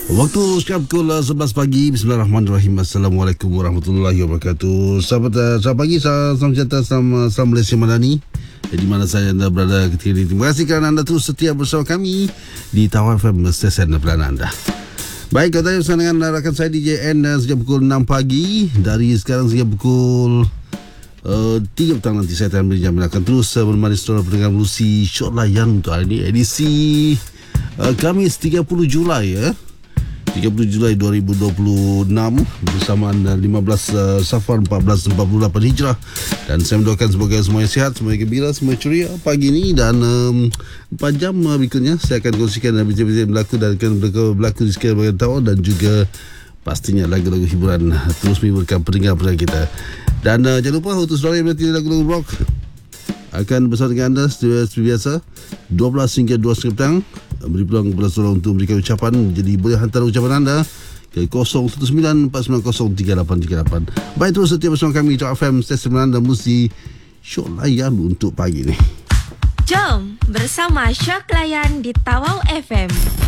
Waktu sekarang pukul 11 pagi. Bismillahirrahmanirrahim. Assalamualaikum warahmatullahi wabarakatuh. Selamat pagi, salam sejahtera, salam Malaysia Madani, di mana saya anda berada ketika ini. Terima kasih kerana anda terus setia bersama kami di Tawau FM, stesen pilihan anda. Baik, kata bersama dengan rakan saya DJ N sejak pukul 6 pagi. Dari sekarang sejak pukul 3 petang nanti saya akan berjam akan terus menemani saudara pendengar Lucy Short Layan untuk hari ini, edisi Khamis 30 Julai 30 Julai 2026 bersamaan 15 Safar 1448 Hijrah. Dan saya mendoakan semoga semuanya sihat, semuanya gembira, semuanya ceria pagi ini. Dan 4 jam berikutnya saya akan kongsikan berita-berita yang berlaku dan akan berlaku di sekitar bagian Tawau, dan juga pastinya lagu-lagu hiburan terus menghiburkan pendengar-pendengar kita. Dan jangan lupa untuk saudara yang menanti lagu-lagu rock akan bersama dengan anda seperti biasa 12 hingga 2 petang. Beri peluang kepada saudara untuk memberikan ucapan. Jadi boleh hantar ucapan anda ke 0194903838. Baik, terus setia bersama kami di Tawau FM, stesen anda mesti Syok Layan untuk pagi ni. Jom bersama Syok Layan di Tawau FM.